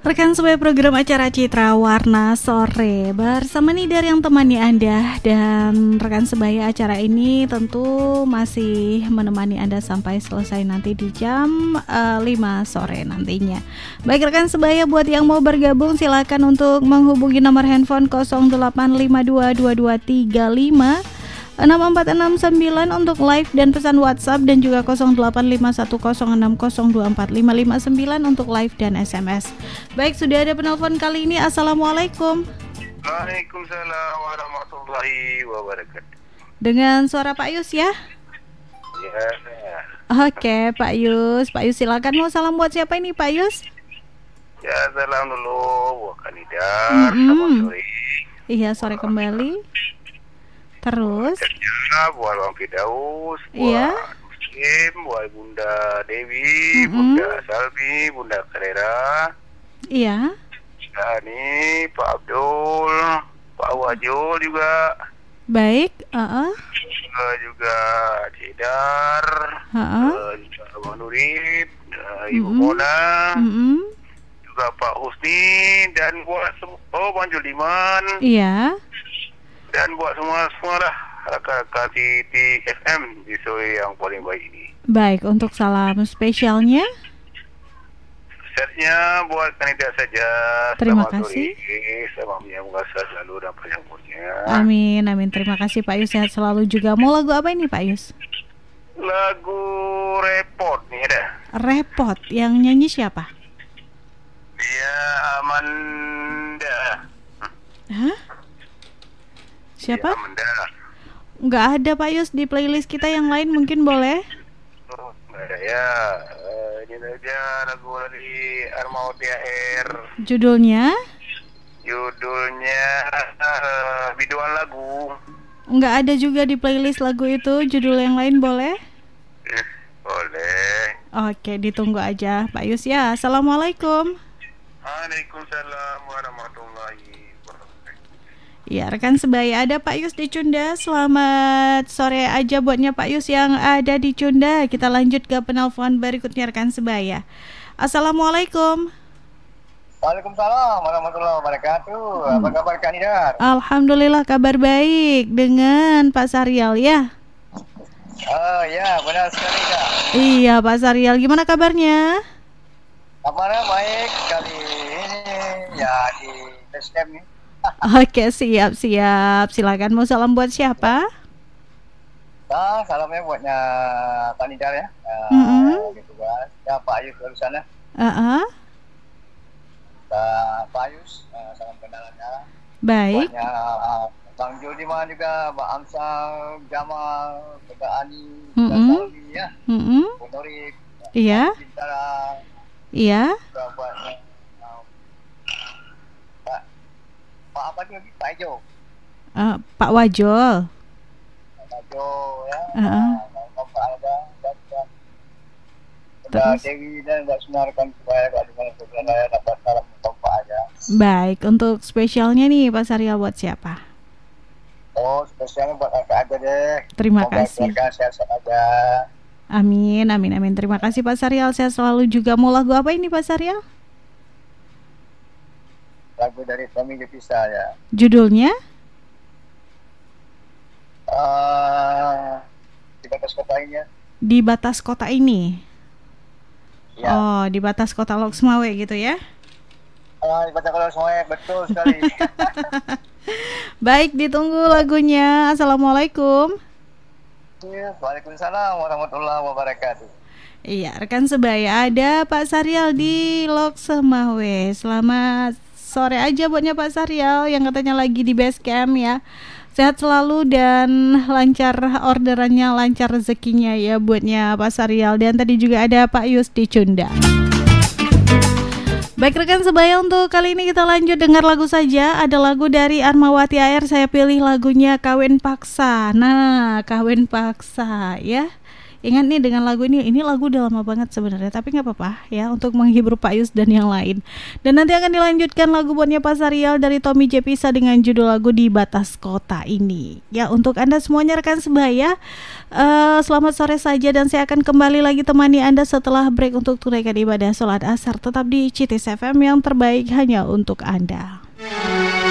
Rekan sebagai program acara Citra Warna Sore bersama Nidar yang temani Anda. Dan rekan sebaya, acara ini tentu masih menemani Anda sampai selesai nanti di jam 5 sore nantinya. Baik rekan sebaya, buat yang mau bergabung silakan untuk menghubungi nomor handphone 08522235 6469 untuk live dan pesan WhatsApp, dan juga 085106024559 untuk live dan SMS. Baik, sudah ada penelpon kali ini. Assalamualaikum. Waalaikumsalam warahmatullahi wabarakatuh. Dengan suara Pak Yus ya? Ya. Oke, Pak Yus. Pak Yus silakan, mau salam buat siapa ini Pak Yus? Ya, salam dulu buat Kanidar. Selamat sore. Iya, sore kembali. Terus buat Bang Firdaus, iya, buat Muslim, buat Bunda Dewi, Bunda Salmi, Bunda Karera, iya, ini Pak Abdul, Pak Wajul juga. baik, juga Cidar, juga Bang Nurib, Ibu Mona, juga Pak Husni, dan buat Bang Juliman, iya, dan buat semua lah rakan-rakan di FM di sore yang paling baik ini. Baik, untuk salam spesialnya Setnya buat Kanida saja. Terima Selamat kasih. Sore. Selamat menyambung selalu dan panjang umurnya. Amin, amin. Terima kasih Pak Yus, sehat selalu juga. Mau lagu apa ini Pak Yus? Lagu Repot nih ada. Repot, yang nyanyi siapa? Dia Amanda. Hah? Siapa? Dia Amanda. Nggak ada Pak Yus di playlist kita, yang lain mungkin boleh. Oh, nggak ada ya. Ini aja lagu dari Armaudia Air. Judulnya? Judulnya Biduan Lagu. Nggak ada juga di playlist lagu itu. Judul yang lain boleh? Boleh. Oke, ditunggu aja Pak Yus ya. Assalamualaikum. Waalaikumsalam warahmatullahi wabarakatuh. Ya, rekan sebaya, ada Pak Yus di Cunda. Selamat sore aja buatnya Pak Yus yang ada di Cunda. Kita lanjut ke penelpon berikutnya rekan sebaya. Assalamualaikum. Waalaikumsalam warahmatullahi wabarakatuh. Apa kabar Kak Nidar? Alhamdulillah, kabar baik. Dengan Pak Sarial ya? Ya, benar sekali Kak. Iya Pak Sarial, gimana kabarnya? Kabarnya baik kali ini ya di Basecamp nih. Oke, siap. Silakan, mau salam buat siapa? Nah, salamnya buatnya Kak Nidar ya. Gitu kan. Ya Pak Ayus dari sana. Pak Ayus, salam kenalannya. Baik. Buatnya Bang Judiman juga, Mbak Amsal, Jamal, Bunda Ani, Bunda Salmi ya. Bung Norik. Iya. Bintara. Iya. Juga buatnya Pak apa lagi? Pak Ejo. Pak Wajol. Pak Ejo ya. Pak Alda dan Terus? Dewi dan Mbak Sunarkan supaya Pak Dimana Sobrana dapat salam Pak aja. Baik, untuk spesialnya nih Pak Sarial buat siapa? Oh, spesialnya buat kakak aja deh. Terima Semoga kasih. keluarga sehat-sehat aja. Amin. Terima kasih Pak Sarial, sehat selalu juga. Mau lagu apa ini Pak Sarial? Lagu dari Tommy Jepisa ya. Judulnya? Di batas kota ini ya. Di batas kota ini. Ya. Oh, di batas kota Loksmawe gitu ya? Di batas kota semuanya, betul sekali. Baik, ditunggu lagunya. Assalamualaikum. Waalaikumsalam warahmatullahi wabarakatuh. Iya, rekan sebaya, ada Pak Sarial di Loksmawe. Selamat sore aja buatnya Pak Sarial yang katanya lagi di base camp ya. Sehat selalu dan lancar orderannya, lancar rezekinya ya buatnya Pak Sarial. Dan tadi juga ada Pak Yus di Cunda. Baik rekan sebaya, untuk kali ini kita lanjut dengar lagu saja. Ada lagu dari Armawati Air, saya pilih lagunya Kawin Paksa. Nah, Kawin Paksa ya. ingat nih dengan lagu ini lagu udah lama banget sebenarnya, tapi nggak apa-apa ya untuk menghibur Pak Yus dan yang lain. Dan nanti akan dilanjutkan lagu buatnya Pak Sarial dari Tommy J. Pisa dengan judul lagu Di Batas Kota ini. Ya, untuk Anda semuanya rekan sebaya, selamat sore saja, dan saya akan kembali lagi temani Anda setelah break untuk tunaikan ibadah sholat asar. Tetap di CITIS FM yang terbaik hanya untuk Anda.